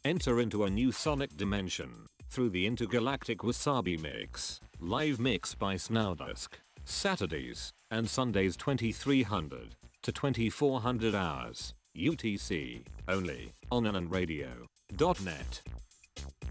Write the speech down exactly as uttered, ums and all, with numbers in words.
Enter into a new sonic dimension through the intergalactic Wasabi Mix. Live mix by Snowdusk. Saturdays and Sundays twenty-three hundred to twenty-four hundred hours U T C only on anand radio dot net.